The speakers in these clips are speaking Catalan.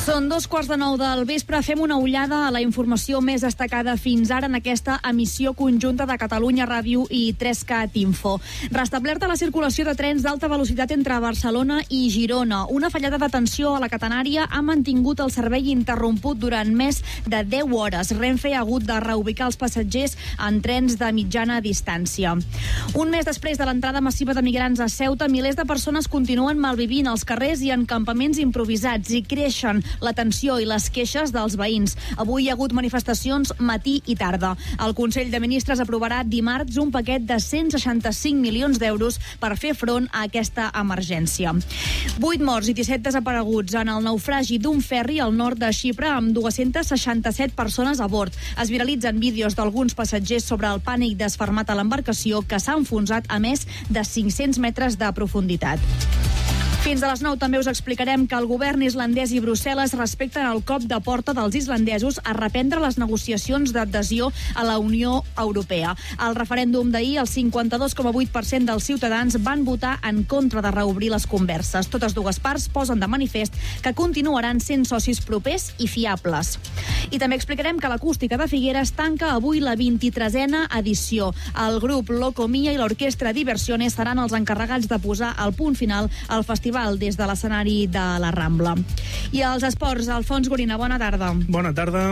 Són 2:15 del vespre. Fem una ullada a la informació més destacada fins ara en aquesta emissió conjunta de Catalunya Ràdio i 3CAT Info. Restablerta la circulació de trens d'alta velocitat entre Barcelona i Girona. Una fallada de tensió a la catenària ha mantingut el servei interromput durant més de 10 hores. Renfe ha hagut de reubicar els passatgers en trens de mitjana distància. Un mes després de l'entrada massiva de migrants a Ceuta, milers de persones continuen malvivint als carrers i en campaments improvisats i creixen la tensió i les queixes dels veïns. Avui hi ha hagut manifestacions matí i tarda. El Consell de Ministres aprovarà dimarts un paquet de 165 milions d'euros per fer front a aquesta emergència. 8 morts i 17 desapareguts en el naufragi d'un ferri al nord de Xipre amb 267 persones a bord. Es viralitzen vídeos d'alguns passatgers sobre el pànic desfermat a l'embarcació que s'ha enfonsat a més de 500 metres de profunditat. Fins a les 9 també us explicarem que el govern islandès i Brussel·les respecten el cop de porta dels islandesos a reprendre les negociacions d'adhesió a la Unió Europea. Al referèndum d'ahir, el 52,8% dels ciutadans van votar en contra de reobrir les converses. Totes dues parts posen de manifest que continuaran sent socis propers i fiables. I també explicarem que l'Acústica de Figueres tanca avui la 23a edició. El grup Locomia i l'Orquestra Diversiones seran els encarregats de posar el punt final al festival des de l'escenari de la Rambla. I els esports, Alfons Gorina, bona tarda. Bona tarda.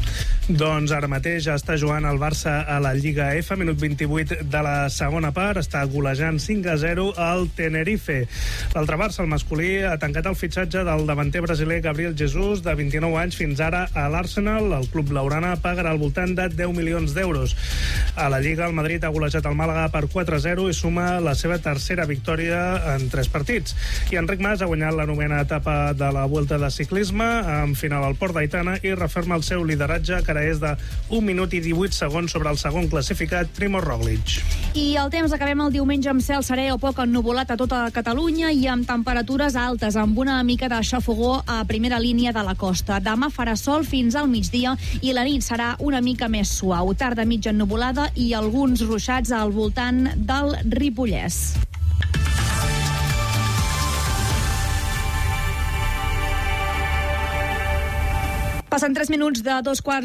Doncs ara mateix ja està jugant el Barça a la Lliga F, minut 28 de la segona part, està golejant 5-0 al Tenerife. L'altre Barça, el masculí, ha tancat el fitxatge del davanter brasiler Gabriel Jesus, de 29 anys, fins ara a l'Arsenal. El club blaugrana pagarà al voltant de 10 milions d'euros. A la Lliga, el Madrid ha golejat el Màlaga per 4-0 i suma la seva tercera victòria en 3 partits. I Enric Mas ha guanyat la 9a etapa de la Vuelta de Ciclisme, amb final al Port d'Aitana, i referma el seu lideratge, que ara és de 1 minut i 18 segons sobre el segon classificat, Primo Roglic. I el temps, acabem el diumenge amb cel serè o poc ennuvolat a tota Catalunya i amb temperatures altes, amb una mica de xafogó a primera línia de la costa. Demà farà sol fins al migdia i la nit serà una mica més suau. Tarda mitja ennuvolada i alguns ruixats al voltant del Ripollès. Passen 3 minuts de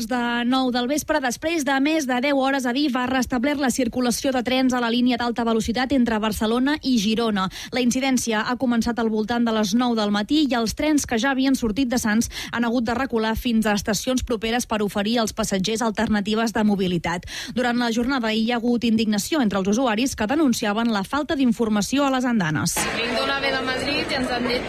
2:15 del vespre. Després de més de 10 hores, Adif ha restablert la circulació de trens a la línia d'alta velocitat entre Barcelona i Girona. La incidència ha començat al voltant de les 9 del matí i els trens que ja havien sortit de Sants han hagut de recular fins a estacions properes per oferir als passatgers alternatives de mobilitat. Durant la jornada hi ha hagut indignació entre els usuaris que denunciaven la falta d'informació a les andanes. Vinc d'una ve de Madrid i ens han dit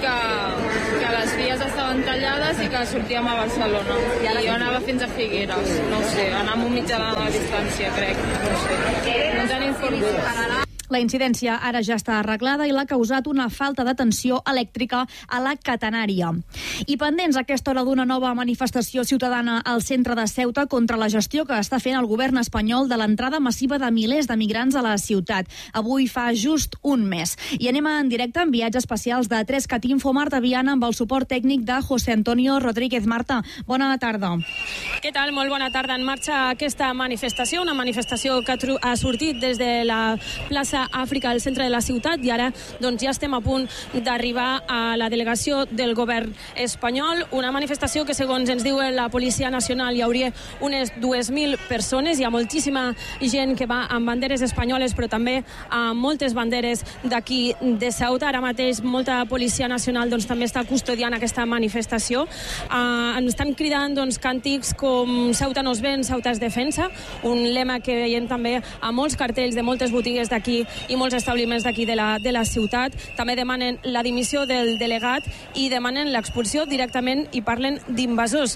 que les vies estaven tallades i que sortíem a Barcelona. I jo anava fins a Figueres, no ho sé, anava a mitja de la distància, crec, no sé. No ens han informat. La incidència ara ja està arreglada i l'ha causat una falta de tensió elèctrica a la catenària. I pendents a aquesta hora d'una nova manifestació ciutadana al centre de Ceuta contra la gestió que està fent el govern espanyol de l'entrada massiva de milers de migrants a la ciutat. Avui fa just un mes. I anem en directe amb viatges especials de 3CAT Info. Marta Viana amb el suport tècnic de José Antonio Rodríguez. Marta, bona tarda. Què tal? Molt bona tarda. En marxa aquesta manifestació, una manifestació que ha sortit des de la plaça Àfrica al centre de la ciutat i ara doncs, ja estem a punt d'arribar a la delegació del govern espanyol. Una manifestació que, segons ens diu la Policia Nacional, hi hauria unes 2.000 persones. Hi ha moltíssima gent que va amb banderes espanyoles, però també amb moltes banderes d'aquí de Ceuta. Ara mateix molta Policia Nacional doncs, també està custodiant aquesta manifestació. Ens estan cridant doncs, càntics com Ceuta no es ven, Ceuta es defensa, un lema que veiem també a molts cartells de moltes botigues d'aquí i molts establiments d'aquí de la ciutat. També demanen la dimissió del delegat i demanen l'expulsió directament i parlen d'invasors.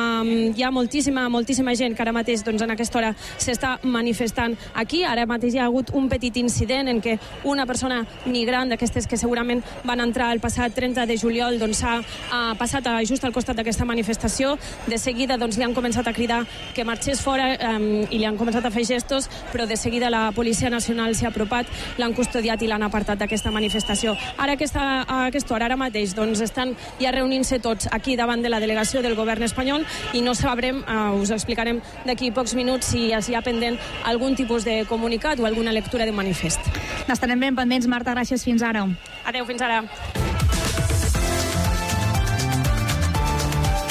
Hi ha moltíssima gent que ara mateix doncs, en aquesta hora s'està manifestant aquí. Ara mateix hi ha hagut un petit incident en què una persona migrant d'aquestes que segurament van entrar el passat 30 de juliol doncs, ha passat just al costat d'aquesta manifestació. De seguida doncs, li han començat a cridar que marxés fora i li han començat a fer gestos, però de seguida la Policia Nacional s'ha apropat, l'han custodiat i l'han apartat d'aquesta manifestació. Ara a aquesta hora, ara mateix, doncs estan ja reunint-se tots aquí davant de la delegació del govern espanyol i no sabrem, us explicarem d'aquí pocs minuts si hi ha pendent algun tipus de comunicat o alguna lectura de manifest. N'estarem ben pendents, Marta, gràcies, fins ara. Adéu, fins ara.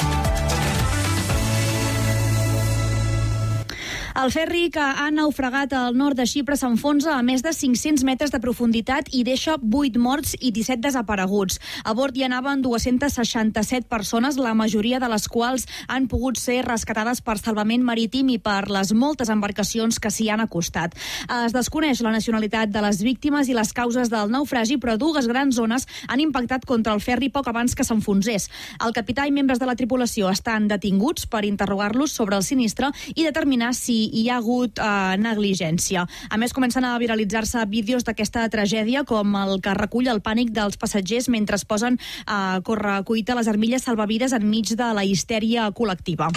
El ferri que ha naufragat al nord de Xipre s'enfonsa a més de 500 metres de profunditat i deixa 8 morts i 17 desapareguts. A bord hi anaven 267 persones, la majoria de les quals han pogut ser rescatades per salvament marítim i per les moltes embarcacions que s'hi han acostat. Es desconeix la nacionalitat de les víctimes i les causes del naufragi, però dues grans ones han impactat contra el ferri poc abans que s'enfonsés. El capità i membres de la tripulació estan detinguts per interrogar-los sobre el sinistre i determinar si hi ha hagut negligència. A més, comencen a viralitzar-se vídeos d'aquesta tragèdia, com el que recull el pànic dels passatgers mentre es posen a correcuita les armilles salvavides enmig de la histèria col·lectiva.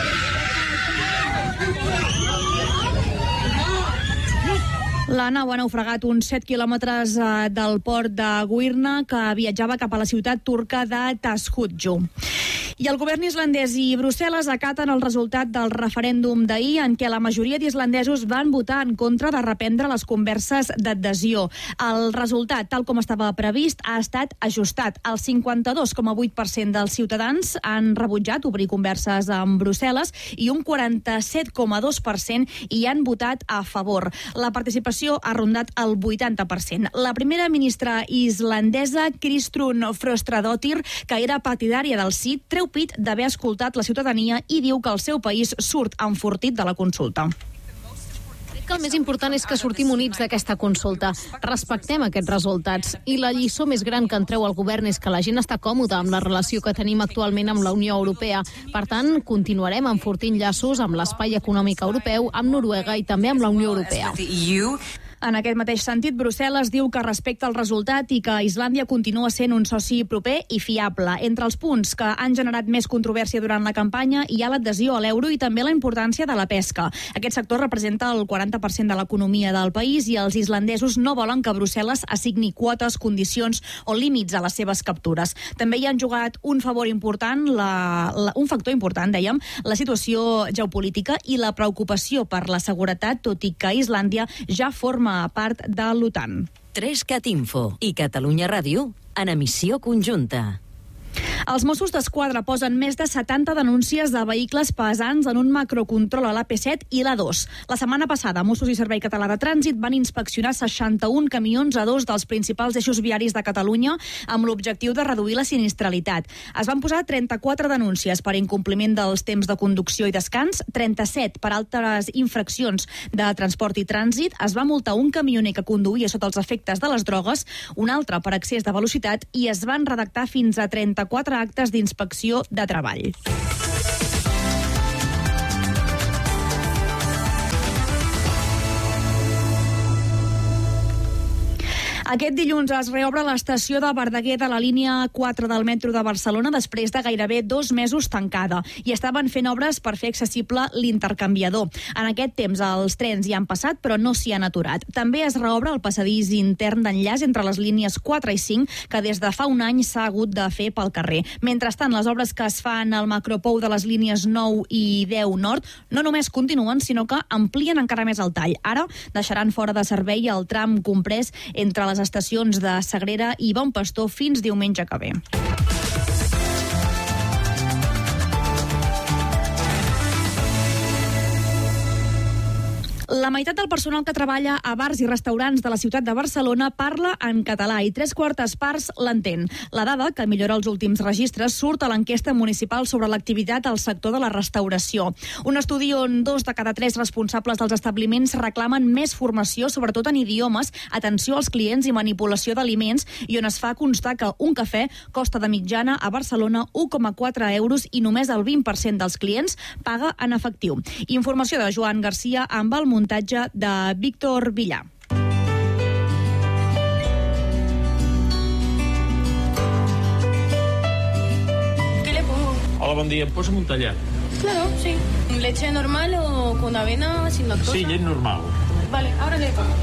La nau ha naufragat uns 7 quilòmetres del port de Gwirna, que viatjava cap a la ciutat turca de Tashudju. I el govern islandès i Brussel·les acaten el resultat del referèndum d'ahir, en què la majoria d'islandesos van votar en contra de reprendre les converses d'adhesió. El resultat, tal com estava previst, ha estat ajustat. El 52,8% dels ciutadans han rebutjat obrir converses amb Brussel·les i un 47,2% hi han votat a favor. La participació ha rondat el 80%. La primera ministra islandesa, Kristrún Frostadóttir, que era partidària del sí, treu pit d'haver escoltat la ciutadania i diu que el seu país surt enfortit de la consulta. Crec que el més important és que sortim units d'aquesta consulta. Respectem aquests resultats. I la lliçó més gran que en treu el govern és que la gent està còmoda amb la relació que tenim actualment amb la Unió Europea. Per tant, continuarem enfortint llaços amb l'Espai Econòmic Europeu, amb Noruega i també amb la Unió Europea. En aquest mateix sentit, Brussel·les diu que respecta el resultat i que Islàndia continua sent un soci proper i fiable. Entre els punts que han generat més controvèrsia durant la campanya hi ha l'adhesió a l'euro i també la importància de la pesca. Aquest sector representa el 40% de l'economia del país i els islandesos no volen que Brussel·les assigni quotes, condicions o límits a les seves captures. També hi han jugat un factor important, dèiem, la situació geopolítica i la preocupació per la seguretat, tot i que Islàndia ja forma a part de l'OTAN. 3CAT Info i Catalunya Ràdio en emissió conjunta. Els Mossos d'Esquadra posen més de 70 denúncies de vehicles pesants en un macrocontrol a l'AP7 i l'A2. La setmana passada, Mossos i Servei Català de Trànsit van inspeccionar 61 camions a dos dels principals eixos viaris de Catalunya amb l'objectiu de reduir la sinistralitat. Es van posar 34 denúncies per incompliment dels temps de conducció i descans, 37 per altres infraccions de transport i trànsit, es va multar un camioner que conduïa sota els efectes de les drogues, un altre per excés de velocitat i es van redactar fins a 34 actes d'inspecció de treball. Aquest dilluns es reobre l'estació de Verdaguer de la línia 4 del metro de Barcelona després de gairebé 2 mesos tancada i estaven fent obres per fer accessible l'intercanviador. En aquest temps els trens hi han passat però no s'hi han aturat. També es reobre el passadís intern d'enllaç entre les línies 4 i 5 que des de fa un any s'ha hagut de fer pel carrer. Mentrestant, les obres que es fan al macropou de les línies 9 i 10 nord no només continuen, sinó que amplien encara més el tall. Ara deixaran fora de servei el tram comprès entre les estacions de Sagrera i Bon Pastor fins diumenge que ve. La meitat del personal que treballa a bars i restaurants de la ciutat de Barcelona parla en català i 3/4 parts l'entén. La dada, que millora els últims registres, surt a l'enquesta municipal sobre l'activitat al sector de la restauració. Un estudi on 2 de cada 3 responsables dels establiments reclamen més formació, sobretot en idiomes, atenció als clients i manipulació d'aliments, i on es fa constar que un cafè costa de mitjana a Barcelona 1,4 euros i només el 20% dels clients paga en efectiu. Informació de Joan Garcia amb el muntatge de Víctor Villar. ¿Qué le pongo? Hola, bon dia. Posa'm un tallat. Claro, sí. ¿Leche normal o con avena, sin lactosa? Sí, llet normal. Vale, ahora le pongo.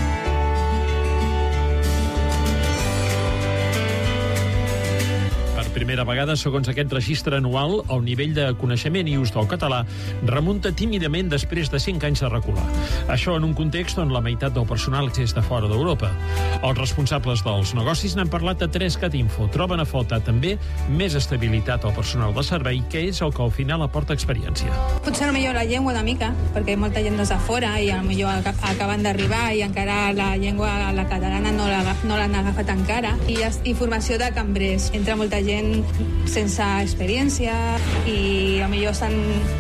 Per primera vegada, segons aquest registre anual, el nivell de coneixement i ús del català remunta tímidament després de 5 anys de recular. Això en un context on la meitat del personal és de fora d'Europa. Els responsables dels negocis n'han parlat a 3cat Info. Troben a faltar també més estabilitat al personal de servei, que és el que al final aporta experiència. Potser millor la llengua una mica, perquè molta gent des de fora i millor acaben d'arribar i encara la llengua, la catalana, no l'han agafat encara. I formació de cambrers. Entra molta gent sense experiència i millor estan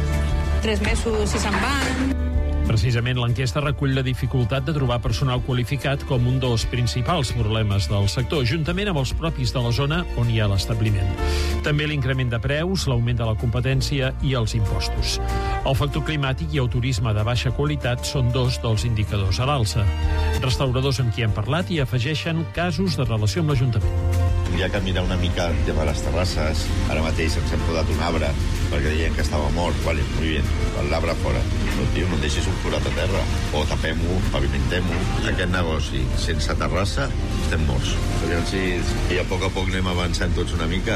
3 mesos i se'n van. Precisament l'enquesta recull la dificultat de trobar personal qualificat com un dels principals problemes del sector, juntament amb els propis de la zona on hi ha l'establiment. També l'increment de preus, l'augment de la competència i els impostos. El factor climàtic i el turisme de baixa qualitat són 2 dels indicadors a l'alça. Restauradors amb qui hem parlat hi afegeixen casos de relació amb l'Ajuntament. Hi ha que mirar una mica el tema de les terrasses. Ara mateix ens hem podat un arbre perquè deien que estava mort. Vale, muy bien, l'arbre fora. Però, tio, no deixis un forat a terra. O tapem-ho, pavimentem-ho. Aquest negoci, sense terrassa, estem morts. I a poc anem avançant tots una mica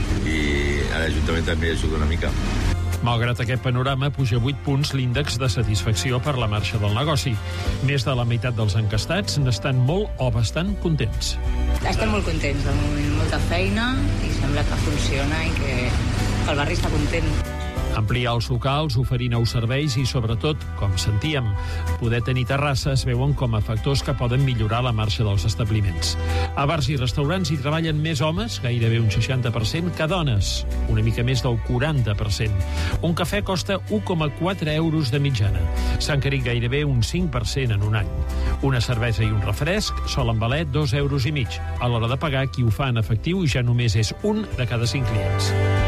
i l'Ajuntament també ajuda una mica. Malgrat aquest panorama, puja 8 punts l'índex de satisfacció per la marxa del negoci. Més de la meitat dels encastats n'estan molt o bastant contents. Estem molt contents, de moment molta feina i sembla que funciona i que el barri està content. Ampliar els locals, oferir nous serveis i, sobretot, com sentíem, poder tenir terrasses veuen com a factors que poden millorar la marxa dels establiments. A bars i restaurants hi treballen més homes, gairebé un 60%, que dones, una mica més del 40%. Un cafè costa 1,4 euros de mitjana. S'ha encarit gairebé un 5% en un any. Una cervesa i un refresc solen valer 2,5 euros. A l'hora de pagar, qui ho fa en efectiu ja només és un de cada 5 clients.